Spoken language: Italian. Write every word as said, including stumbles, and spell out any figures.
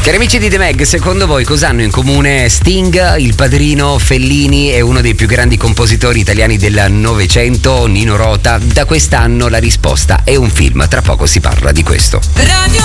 Cari amici di The Mag, secondo voi cosa hanno in comune Sting, Il Padrino, Fellini e uno dei più grandi compositori italiani del Novecento, Nino Rota? Da quest'anno la risposta è un film, tra poco si parla di questo. Radio